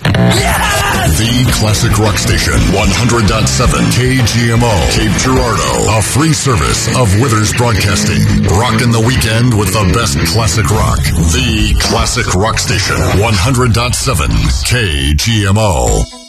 The Classic Rock Station, 100.7 KGMO, Cape Girardeau, a free service of Withers Broadcasting. Rockin' the weekend with the best classic rock. The Classic Rock Station, 100.7 KGMO.